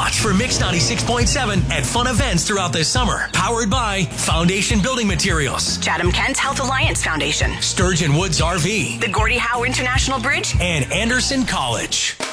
Watch for Mix 96.7 at fun events throughout the summer. Powered by Foundation Building Materials, Chatham Kent Health Alliance Foundation, Sturgeon Woods RV, the Gordie Howe International Bridge, and Anderson College.